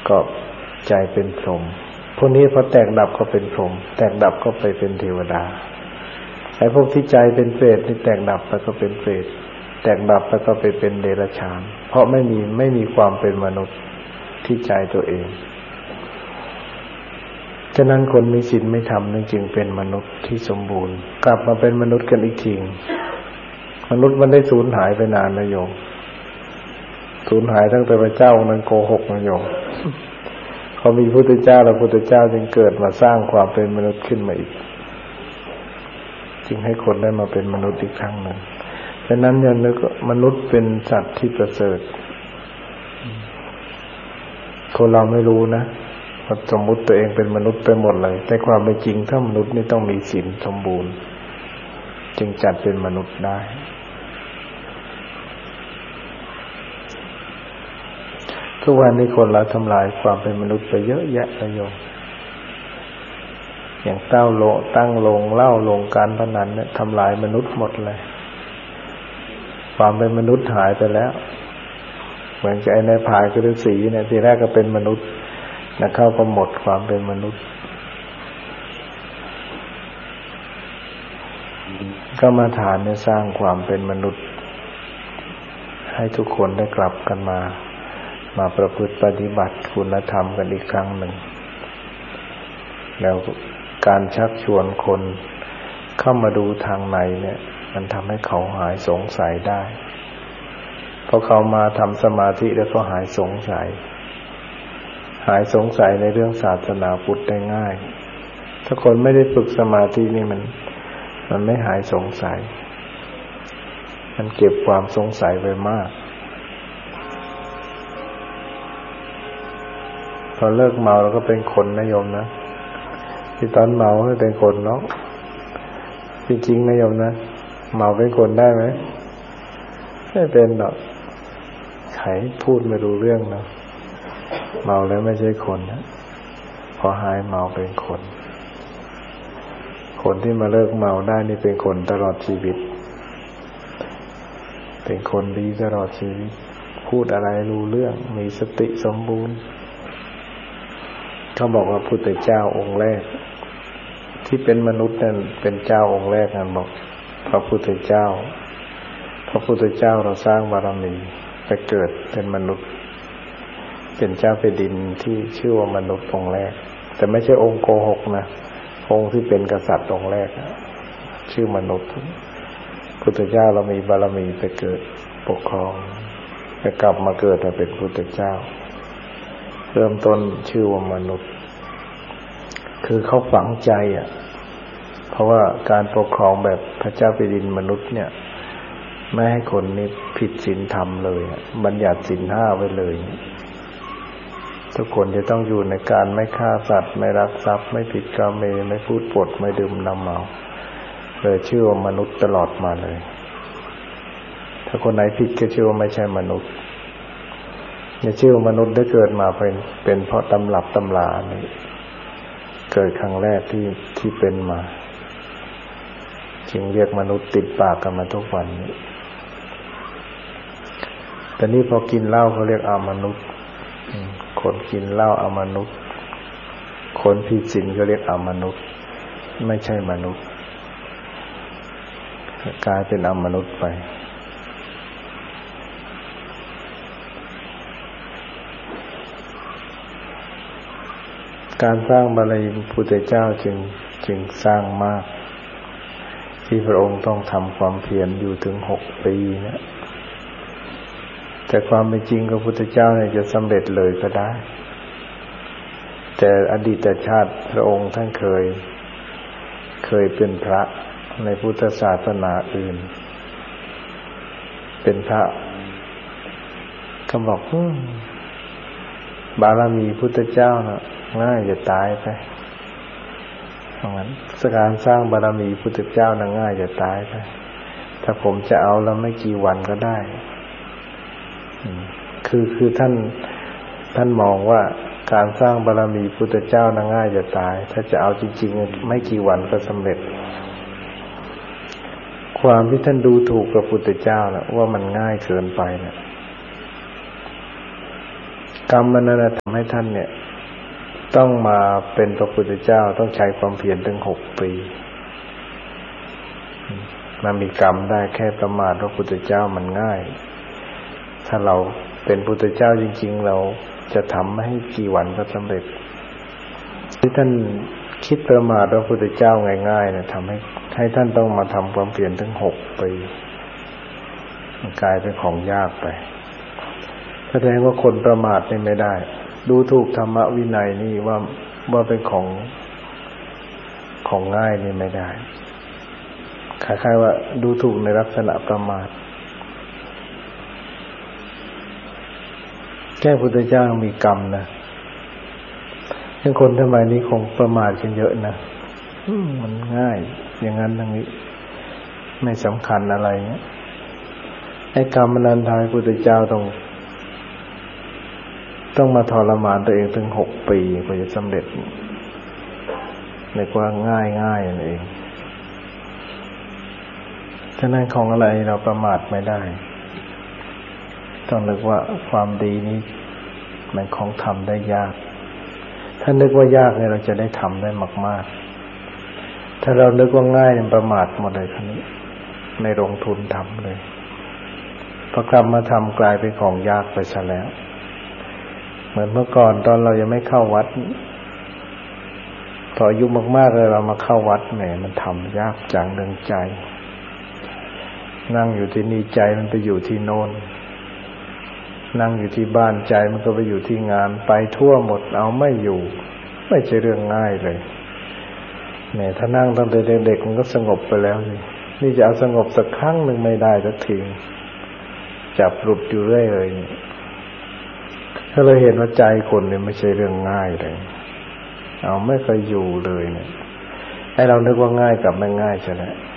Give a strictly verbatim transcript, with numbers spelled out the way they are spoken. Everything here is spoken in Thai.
ก็ใจเป็นพรหมพวกนี้พอแตกดับก็เป็นพรหมแตกดับก็ไปเป็นเทวดาไอ้พวกที่ใจเป็นเปรตนี่แตกดับไปก็เป็นเปรตแตกดับไปก็ไปเป็นเดรัจฉานเพราะไม่มีไม่มีความเป็นมนุษย์ที่ใจตัวเองฉะนั้นคนมีศีลไม่ธรรมนั่นจึงเป็นมนุษย์ที่สมบูรณ์กลับมาเป็นมนุษย์กันอีกทีมนุษย์มันได้สูญหายไปนานนะโยมสูญหายตั้งแต่พระเจ้านั้นโกหกนะโยมเขามีพุทธเจ้าแล้วพุทธเจ้าจึงเกิดมาสร้างความเป็นมนุษย์ขึ้นมาอีกจึงให้คนได้มาเป็นมนุษย์อีกครั้งหนึ่งฉะนั้นเนี่ยนึกมนุษย์เป็นสัตว์ที่ประเสริฐคนเราไม่รู้นะสมมุติตัวเองเป็นมนุษย์ไปหมดเลยแต่ความเป็นจริงถ้ามนุษย์นี่ต้องมีศีลสมบูรณ์จึงจัดเป็นมนุษย์ได้ทุกวันนี้คนเราทำลายความเป็นมนุษย์ไปเยอะแยะเลยโยมอย่างเต้าโลตั้งโรงเหล้าโรงการพนันเนี่ยทำลายมนุษย์หมดเลยความเป็นมนุษย์หายไปแล้วเหมือนกับไอ้นายพายกฤษีเนี่ยทีแรกก็เป็นมนุษย์นะเข้าก็หมดความเป็นมนุษย์ก็มาฐานเนี่ยสร้างความเป็นมนุษย์ให้ทุกคนได้กลับกันมามาประพฤติปฏิบัติคุณธรรมกันอีกครั้งหนึ่งแล้วการชักชวนคนเข้ามาดูทางในเนี่ยมันทำให้เขาหายสงสัยได้เพราะเขามาทำสมาธิแล้วก็หายสงสัยหายสงสัยในเรื่องศาสนาพุทธได้ง่ายถ้าคนไม่ได้ฝึกสมาธินี่มันมันไม่หายสงสัยมันเก็บความสงสัยไว้มากพอเลิกเมาแล้วก็เป็นคนนะโยมนะที่ตอนเมาไม่เป็นคนเนาะจริงๆนะโยมนะเมาเป็นคนได้ไหมไม่เป็นหรอกใครพูดไม่รู้เรื่องนะเมาแล้วไม่ใช่คนนะพอหายเมาเป็นคนคนที่มาเลิกเมาได้นี่เป็นคนตลอดชีวิตเป็นคนดีตลอดชีวิตพูดอะไรรู้เรื่องมีสติสมบูรณ์เขาบอกว่าพุทธเจ้าองค์แรกที่เป็นมนุษย์นั่นเป็นเจ้าองค์แรกนั่นบอกพระพุทธเจ้าพระพุทธเจ้าเราสร้างบารมีไปเกิดเป็นมนุษย์เป็นเจ้าแผ่นดินที่ชื่อว่ามนุษย์องค์แรกแต่ไม่ใช่องค์โกหกนะองค์ที่เป็นกษัตริย์องค์แรกชื่อมนุษย์พุทธเจ้าเรามีบารมีไปเกิดปกครองไปกลับมาเกิดมาเป็นพุทธเจ้าเริ่มต้นชื่อว่ามนุษย์คือเขาฝังใจอ่ะเพราะว่าการปกครองแบบพระเจ้าแผ่นดินมนุษย์เนี่ยไม่ให้คนนี้ผิดศีลธรรมเลยบัญญัติศีลห้าไว้เลยทุกคนจะต้องอยู่ในการไม่ฆ่าสัตว์ไม่ลักทรัพย์ไม่ผิดกาเมไม่พูดปดไม่ดื่มน้ำเมาเลยชื่อว่ามนุษย์ตลอดมาเลยถ้าคนไหนผิดก็ชื่อว่าไม่ใช่มนุษย์ในชื่อว่ามนุษย์ได้เกิดมาเป็นเป็นเพราะตำรับตำรานี่เกิดครั้งแรกที่ที่เป็นมาจึงเรียกมนุษย์ติดปากกันมาทุกวันนี้แต่นี่พอกินเหล้าเขาเรียกอามนุษย์คนกินเหล้าอามนุษย์คนผิดศีลก็เรียกอามนุษย์ไม่ใช่มนุษย์กลายเป็นอามนุษย์ไปการสร้างบารมีพระพุทธเจ้าจึงจึงสร้างมากที่พระองค์ต้องทำความเพียรอยู่ถึงหกปีนะแต่ความเป็นจริงพระพุทธเจ้าเนี่ยจะสำเร็จเลยก็ได้แต่อดีตชาติพระองค์ท่านเคยเคยเป็นพระในพุทธศาสนาอื่นเป็นพระก็บอกบารมีพุทธเจ้าน่ะง่ายจะตายไปเพราะงั้นการสร้างบารมีพุทธเจ้าน่ะง่ายจะตายไปถ้าผมจะเอาแล้วไม่กี่วันก็ได้คือคือท่านท่านมองว่าการสร้างบารมีพุทธเจ้าน่ะง่ายจะตายถ้าจะเอาจริงๆไม่กี่วันก็สำเร็จความที่ท่านดูถูกพระพุทธเจ้าน่ะว่ามันง่ายเกินไปน่ะกรรมมันนั้นทำให้ท่านเนี่ยต้องมาเป็นพระพุทธเจ้าต้องใช้ความเพียรถึงหกปีมามีกรรมได้แค่ประมาทพระพุทธเจ้ามันง่ายถ้าเราเป็นพุทธเจ้าจริงๆเราจะทำให้กี่วันก็สำเร็จที่ท่านคิดประมาทพระพุทธเจ้าง่ายๆเนี่ยทำให้ให้ท่านต้องมาทำความเพียรถึงหกปีมันกลายเป็นของยากไปแสดงว่าคนประมาทนี่ไม่ได้ดูถูกธรรมวินัยนี่ว่าว่าเป็นของของง่ายนี่ไม่ได้คล้ายๆว่าดูถูกในลักษณะประมาทแก้พุทธเจ้ามีกรรมนะซึ่งคนสมัยนี้คงประมาทกันเยอะนะมันง่ายอย่างนั้นอย่างนี้ไม่สำคัญอะไรเงี้ยไอ้กรรมนั้นทำให้พุทธเจ้าต้องต้องมาทรมานตัวเองถึงหกปีกว่าจะสำเร็จในกว่าง่ายง่ายนั่นเองฉะนั้นของอะไรเราประมาทไม่ได้ต้องนึกว่าความดีนี้มันของทำได้ยากถ้านึกว่ายากเนี่ยเราจะได้ทำได้มากๆถ้าเรานึกว่าง่ายเนี่ยประมาทหมดเลยคราวนี้ไม่ลงทุนทำเลยพอกลับมาทำกลายเป็นของยากไปซะแล้วเหมือนเมื่อก่อนตอนเรายังไม่เข้าวัดพออายุมากๆเลยเรามาเข้าวัดแหมมันทำยากจังเรื่องใจนั่งอยู่ที่นี่ใจมันไปอยู่ที่โน่นนั่งอยู่ที่บ้านใจมันก็ไปอยู่ที่งานไปทั่วหมดเอาไม่อยู่ไม่ใช่เรื่องง่ายเลยแหมถ้านั่งตั้งแต่เด็กๆมันก็สงบไปแล้วนี่นี่จะเอาสงบสักครั้งหนึ่งไม่ได้สักทีจับหลุดอยู่เรื่อยเลยถ้าเราเห็นว่าใจคนเนี่ยไม่ใช่เรื่องง่ายเลยเอาไม่เคยอยู่เลยเนี่ยให้เรานึกว่าง่ายกับไม่ง่ายใช่ไหม